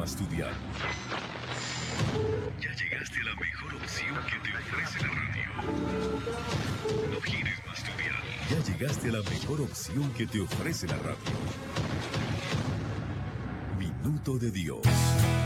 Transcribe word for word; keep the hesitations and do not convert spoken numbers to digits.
más tu dial. Ya llegaste a la mejor opción que te ofrece la radio. No gires más tu dial. Ya llegaste a la mejor opción que te ofrece la radio. Minuto de Dios.